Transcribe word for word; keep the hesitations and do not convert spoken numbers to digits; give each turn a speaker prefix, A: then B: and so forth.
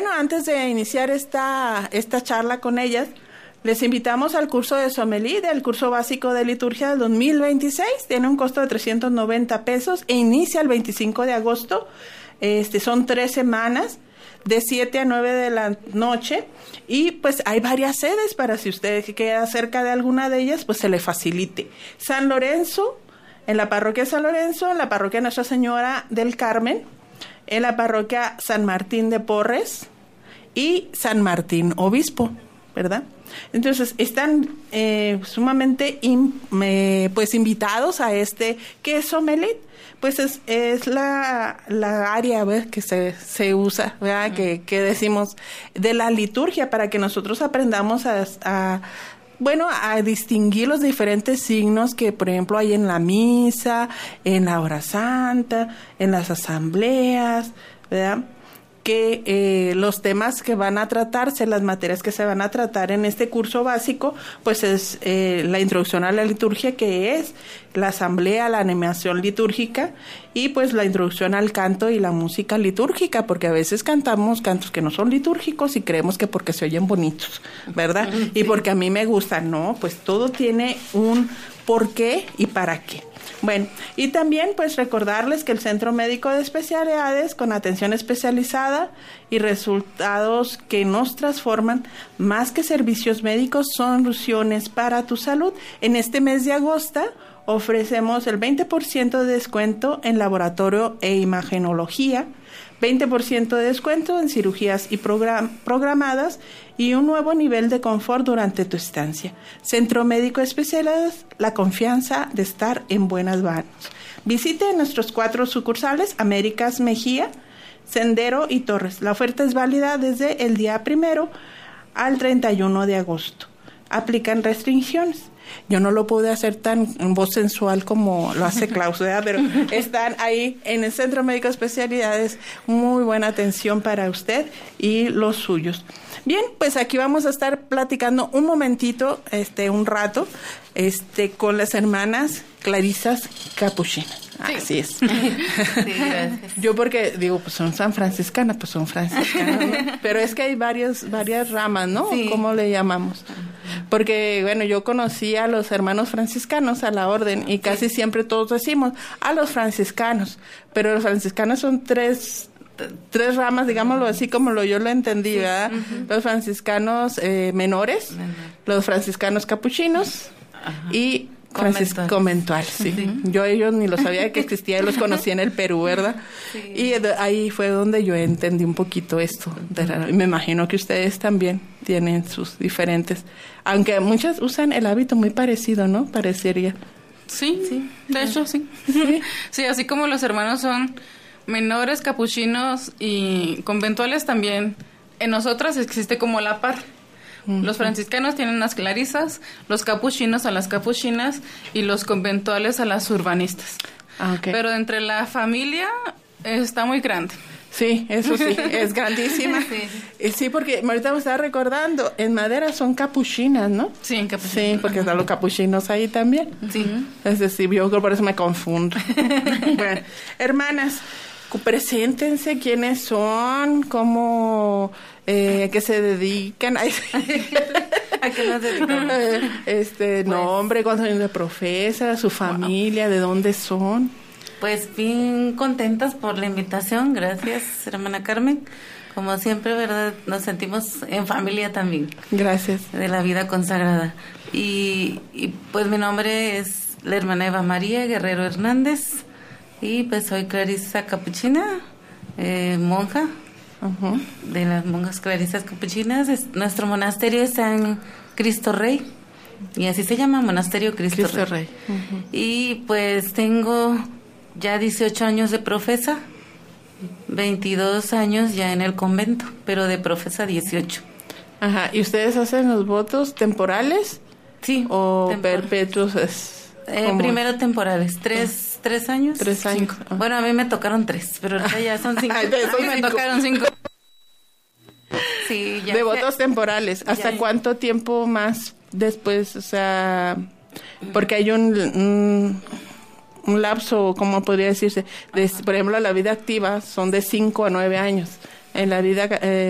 A: bueno, antes de iniciar esta, esta charla con ellas, les invitamos al curso de Sommelier, el curso básico de liturgia del dos mil veintiséis. Tiene un costo de trescientos noventa pesos e inicia el veinticinco de agosto. Este, son tres semanas, de siete a nueve de la noche, y pues hay varias sedes para si usted queda cerca de alguna de ellas, pues se le facilite. San Lorenzo, en la parroquia San Lorenzo, en la parroquia Nuestra Señora del Carmen, en la parroquia San Martín de Porres y San Martín Obispo, ¿verdad? Entonces están eh, sumamente in, eh, pues invitados a este, ¿qué es Sommelier? Pues es, es la, la área, ¿ves? Que se, se usa, ¿verdad? Uh-huh. que, que decimos de la liturgia, para que nosotros aprendamos a, a bueno, a distinguir los diferentes signos que, por ejemplo, hay en la misa, en la hora santa, en las asambleas, ¿verdad? Que eh, los temas que van a tratarse, las materias que se van a tratar en este curso básico, pues es eh, la introducción a la liturgia, que es la asamblea, la animación litúrgica, y pues la introducción al canto y la música litúrgica, porque a veces cantamos cantos que no son litúrgicos y creemos que porque se oyen bonitos, ¿verdad? Sí. Y porque a mí me gustan, no, pues todo tiene un por qué y para qué. Bueno, y también pues recordarles que el Centro Médico de Especialidades, con atención especializada y resultados que nos transforman, más que servicios médicos, soluciones para tu salud. En este mes de agosto ofrecemos el veinte por ciento de descuento en laboratorio e imagenología, veinte por ciento de descuento en cirugías y program- programadas y un nuevo nivel de confort durante tu estancia. Centro Médico Especialidades, la confianza de estar en buenas manos. Visite nuestros cuatro sucursales, Américas Mejía, Sendero y Torres. La oferta es válida desde el día primero al treinta y uno de agosto. Aplican restricciones. Yo no lo pude hacer tan en voz sensual como lo hace Klaus, ¿verdad? Pero están ahí en el Centro Médico de Especialidades. Muy buena atención para usted y los suyos. Bien, pues aquí vamos a estar platicando un momentito, este, un rato, este, con las hermanas Clarisas Capuchinas. Sí. Así es. Sí, gracias. Yo porque digo, pues son san franciscanas, pues son franciscanas, ¿no? Pero es que hay varias, varias ramas, ¿no? Sí. ¿Cómo le llamamos? Porque, bueno, yo conocí a los hermanos franciscanos, a la orden, y casi sí. siempre todos decimos, a los franciscanos, pero los franciscanos son tres... tres ramas, digámoslo así como lo yo lo entendí, ¿verdad? Uh-huh. Los franciscanos eh, menores, uh-huh. los franciscanos capuchinos, uh-huh. y Francis conventual, sí. sí. Yo ellos ni lo sabía que existía, y los conocí en el Perú, ¿verdad? Sí. Y ahí fue donde yo entendí un poquito esto. Uh-huh. Y me imagino que ustedes también tienen sus diferentes, aunque muchas usan el hábito muy parecido, ¿no? Parecería.
B: Sí, sí. De hecho, sí. Sí, sí, así como los hermanos son menores, capuchinos y conventuales, también en nosotras existe como la par. Uh-huh. Los franciscanos tienen las clarisas, los capuchinos a las capuchinas y los conventuales a las urbanistas. Ah, okay. Pero entre la familia está muy grande.
A: Sí, eso sí, es grandísima. Sí. Sí, porque ahorita me estaba recordando, en Madera son capuchinas, ¿no?
B: Sí, en capuchinas.
A: Sí, porque están los capuchinos ahí también. Sí. Es decir, yo creo por eso me confundo. Bueno, hermanas, preséntense quiénes son, cómo, eh, a qué se dedican. ¿A
B: qué nos dedicamos?
A: Este, pues, nombre, cuántos años de profesa, su familia, wow. de dónde son.
C: Pues bien contentas por la invitación, gracias, hermana Carmen. Como siempre, ¿verdad? Nos sentimos en familia también.
A: Gracias.
C: De la vida consagrada. Y, y pues mi nombre es la hermana Eva María Guerrero Hernández. Y pues soy Clarisa Capuchina, eh, monja, uh-huh. de las monjas clarisas capuchinas. Es, nuestro monasterio está en Cristo Rey, y así se llama, Monasterio Cristo, Cristo Rey. Rey. Uh-huh. Y pues tengo ya dieciocho años de profesa, veintidós años ya en el convento, pero de profesa dieciocho.
A: Ajá, ¿y ustedes hacen los votos temporales?
C: Sí.
A: ¿O temporal. perpetuos? Es,
C: eh, primero temporales, tres... ¿Tres años?
A: Tres años.
C: Cinco. Bueno, a mí me tocaron tres, pero ahorita ya son cinco.
A: Ay, a mí
C: me
A: cinco.
C: tocaron cinco. Sí, ya.
A: De votos temporales. ¿Hasta
C: ya,
A: cuánto tiempo más después? O sea, porque hay un, un, un lapso, ¿cómo podría decirse? De, por ejemplo, la vida activa son de cinco a nueve años. En la vida... Eh,